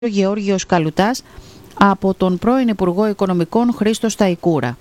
Γεώργιος Καλουτάς από τον πρώην Υπουργό Οικονομικών Χρήστο Σταϊκούρα.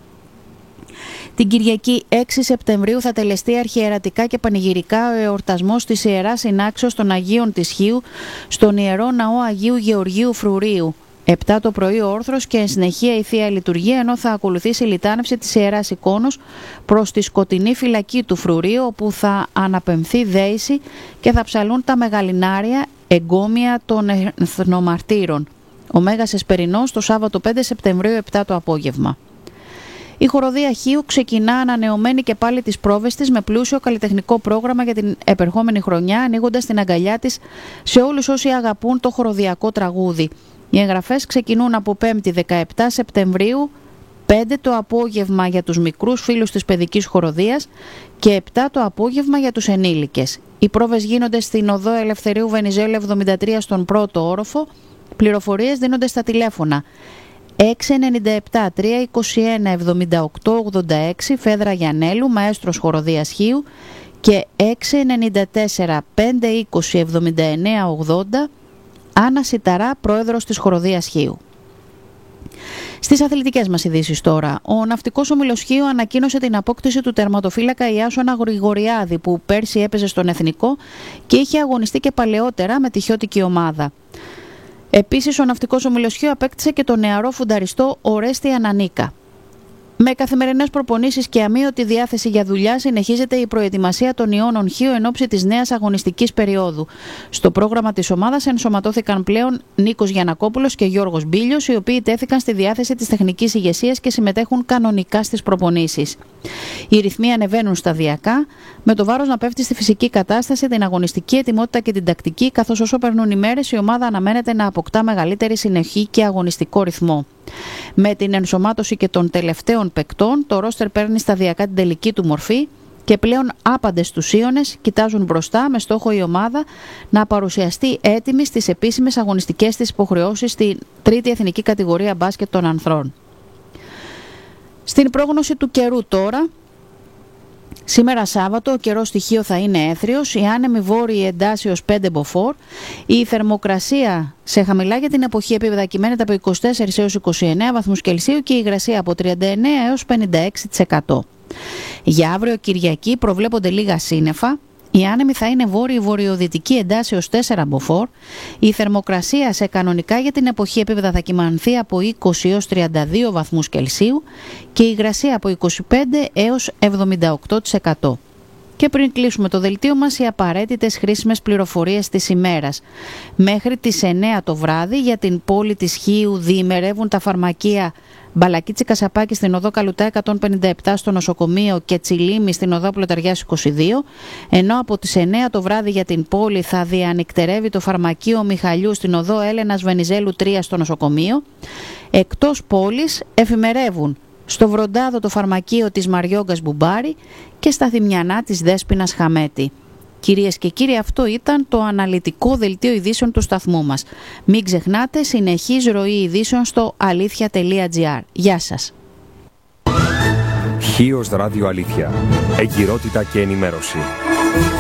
Την Κυριακή 6 Σεπτεμβρίου θα τελεστεί αρχιερατικά και πανηγυρικά ο εορτασμός της Ιεράς Συνάξεως των Αγίων της Χίου στον Ιερό Ναό Αγίου Γεωργίου Φρουρίου. 7 το πρωί ο όρθρος και εν συνεχεία η Θεία Λειτουργία, ενώ θα ακολουθήσει η λιτάνευση της Ιεράς Εικόνος προς τη σκοτεινή φυλακή του Φρουρίου, όπου θα αναπεμφθεί δέηση και θα ψαλούν τα μεγαλινάρια εγκόμια των εθνομαρτύρων. Ο Μέγας Εσπερινός το Σάββατο 5 Σεπτεμβρίου 7 το απόγευμα. Η χοροδία Χίου ξεκινά ανανεωμένη και πάλι τις πρόβες της με πλούσιο καλλιτεχνικό πρόγραμμα για την επερχόμενη χρονιά, ανοίγοντας την αγκαλιά της σε όλους όσοι αγαπούν το χοροδιακό τραγούδι. Οι εγγραφές ξεκινούν από 5η 17 Σεπτεμβρίου, 5 το απόγευμα για τους μικρούς φίλους της παιδικής χοροδίας και 7 το απόγευμα για τους ενήλικες. Οι πρόβες γίνονται στην οδό Ελευθερίου Βενιζέλου 73 στον πρώτο όροφο. Πληροφορίες δίνονται στα τηλέφωνα 697 321 7886 Φέδρα Γιαννέλου, Μαέστρος Χοροδίας Χίου, και 694 520 7980 Άννα Σιταρά, Πρόεδρος της Χοροδίας Χίου. Στις αθλητικές μας ειδήσεις τώρα, ο Ναυτικός Όμιλος Χίου ανακοίνωσε την απόκτηση του τερματοφύλακα Ιάσονα Γρηγοριάδη, που πέρσι έπαιζε στον Εθνικό και είχε αγωνιστεί και παλαιότερα με τη χιώτικη ομάδα. Επίσης, ο Ναυτικός Όμιλος Χίου απέκτησε και τον νεαρό φουνταριστό Ορέστη Ανανίκα. Με καθημερινές προπονήσεις και αμείωτη διάθεση για δουλειά, συνεχίζεται η προετοιμασία των Ιώνων Χίου εν ώψη της νέας αγωνιστικής περίοδου. Στο πρόγραμμα της ομάδας ενσωματώθηκαν πλέον Νίκος Γιαννακόπουλος και Γιώργος Μπίλιος, οι οποίοι τέθηκαν στη διάθεση της τεχνικής ηγεσίας και συμμετέχουν κανονικά στις προπονήσεις. Οι ρυθμοί ανεβαίνουν σταδιακά, με το βάρος να πέφτει στη φυσική κατάσταση, την αγωνιστική ετοιμότητα και την τακτική, καθώς όσο περνούν οι μέρες η ομάδα αναμένεται να αποκτά μεγαλύτερη συνοχή και αγωνιστικό ρυθμό. Με την ενσωμάτωση και των τελευταίων παικτών, το ρόστερ παίρνει σταδιακά την τελική του μορφή και πλέον άπαντες τους Ίωνες κοιτάζουν μπροστά, με στόχο η ομάδα να παρουσιαστεί έτοιμη στις επίσημες αγωνιστικές της υποχρεώσεις στην τρίτη εθνική κατηγορία μπάσκετ των ανδρών. Στην πρόγνωση του καιρού τώρα, σήμερα Σάββατο ο καιρός στη Χίο θα είναι έθριος, η άνεμη βόρειη εντάσσεως 5 μποφόρ, η θερμοκρασία σε χαμηλά για την εποχή επίπεδα κυμαίνεται από 24 έως 29 βαθμούς Κελσίου και η υγρασία από 39 έως 56%. Για αύριο Κυριακή προβλέπονται λίγα σύννεφα. Η άνεμη θα είναι βόρειο-βορειοδυτική εντάσσεως 4 μποφόρ. Η θερμοκρασία σε κανονικά για την εποχή επίπεδα θα κυμανθεί από 20 έως 32 βαθμούς Κελσίου και η υγρασία από 25 έως 78%. Και πριν κλείσουμε το δελτίο μας, οι απαραίτητες χρήσιμες πληροφορίες της ημέρας. Μέχρι τις 9 το βράδυ για την πόλη της Χίου διημερεύουν τα φαρμακεία Μπαλακίτσι Κασαπάκη στην οδό Καλουτά 157 στο νοσοκομείο και Τσιλίμη στην οδό Πλωταριάς 22, ενώ από τις 9 το βράδυ για την πόλη θα διανυκτερεύει το φαρμακείο Μιχαλιού στην οδό Έλενας Βενιζέλου 3 στο νοσοκομείο. Εκτός πόλης εφημερεύουν στο Βροντάδο το φαρμακείο της Μαριόγκας Μπουμπάρη και στα Θυμιανά της Δέσποινας Χαμέτη. Κυρίες και κύριοι, αυτό ήταν το αναλυτικό δελτίο ειδήσεων του σταθμού μας. Μην ξεχνάτε, συνεχής ροή ειδήσεων στο αλήθεια.gr. Γεια σας. Χίος Ράδιο Αλήθεια. Εγκυρότητα και ενημέρωση.